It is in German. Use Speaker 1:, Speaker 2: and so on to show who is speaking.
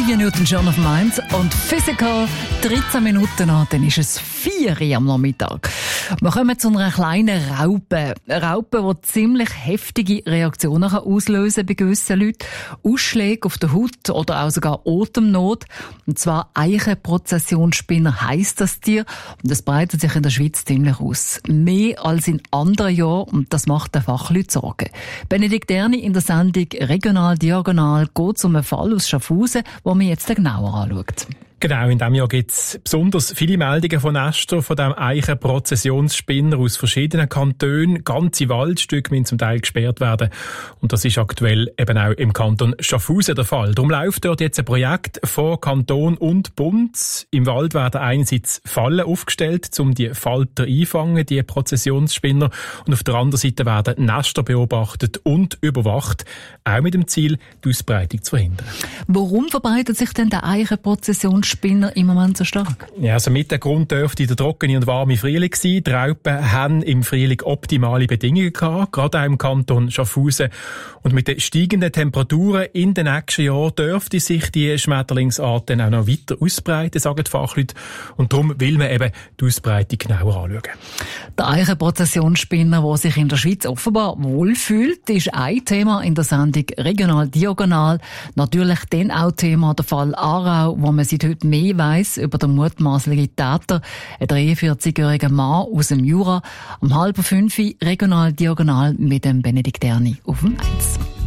Speaker 1: Olivia Newton-John auf Mainz und Physical 13 Minuten nach, dann ist es 4 Uhr am Nachmittag. Wir kommen zu einer kleinen Raupe. Eine Raupe, die ziemlich heftige Reaktionen auslösen kann bei gewissen Leuten. Ausschläge auf der Haut oder auch sogar Atemnot. Und zwar Eichenprozessionsspinner heisst das Tier. Und das breitet sich in der Schweiz ziemlich aus. Mehr als in anderen Jahren. Und das macht den Fachleuten Sorgen. Benedikt Erni in der Sendung Regional Diagonal geht es um einen Fall aus Schaffhausen, den wir jetzt genauer anschauen.
Speaker 2: Genau, in diesem Jahr gibt es besonders viele Meldungen von Nestern von diesem Eichenprozessionsspinner aus verschiedenen Kantonen. Ganze Waldstücke müssen zum Teil gesperrt werden. Und das ist aktuell eben auch im Kanton Schaffhausen der Fall. Darum läuft dort jetzt ein Projekt von Kanton und Bund. Im Wald werden einerseits Fallen aufgestellt, um die Falter einfangen, die Prozessionsspinner. Und auf der anderen Seite werden Nester beobachtet und überwacht, auch mit dem Ziel, die Ausbreitung zu verhindern.
Speaker 1: Warum verbreitet sich denn der Eichenprozessionsspinner im Moment so stark?
Speaker 2: Ja, also mit dem Grund dürfte der trockene und warme Frühling sein. Die Raupen haben im Frühling optimale Bedingungen gehabt, gerade auch im Kanton Schaffhausen. Und mit den steigenden Temperaturen in den nächsten Jahren dürfte sich die Schmetterlingsart dann auch noch weiter ausbreiten, sagen die Fachleute. Und darum will man eben die Ausbreitung genauer anschauen.
Speaker 1: Der Eichenprozessionsspinner, der sich in der Schweiz offenbar wohlfühlt, ist ein Thema in der Sendung Regional Diagonal. Natürlich dann auch Thema der Fall Aarau, wo man seit heute mehr weiss über den mutmaßlichen Täter, ein 43-jähriger Mann aus dem Jura. Um 4:30 Regional Diagonal mit dem Benedikt Erni auf dem 1.